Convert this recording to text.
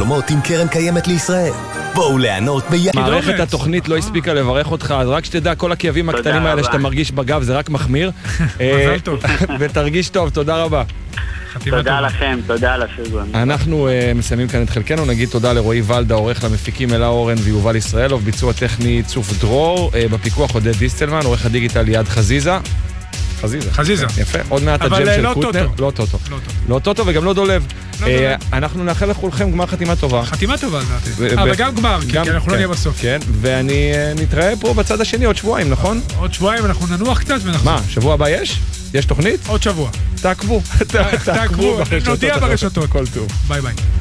חלומות עם קרן קיימת לישראל. בואו ליהנות ביחד. מערכת התוכנית לא הספיקה לברך אותך, אז רק שתדע, כל הכאבים הקטנים האלה שאתה מרגיש בגב זה רק מחמיר. מזל טוב. ותרגיש טוב, תודה רבה. תודה לכם, תודה על הפרגון. אנחנו מסיימים כאן את חלקנו, נגיד תודה לרועי ולדה, עורך למפיקים אלה אורן ויובל ישראלוב, ביצוע טכני צוף דרור, בפיקוח עודד דיסטלמן, עורך הדיגיטל ליד חזיזה. חזיזה. יפה, עוד מעט הג'ם של קוטנר. לא טוטו. לא טוטו וגם לא דולב. אנחנו נאחל לכולכם גמר חתימה טובה. חתימה טובה, לדעתי. וגם גמר, כי אנחנו לא נהיה בסוף. כן, ואני נתראה פה בצד השני עוד שבועיים, נכון? עוד שבועיים אנחנו ננוח קצת ונחזור. מה, שבוע הבא יש? יש תוכנית? עוד שבוע. תעקבו. תעקבו, נודיע ברשתות. כל טוב. ביי ביי.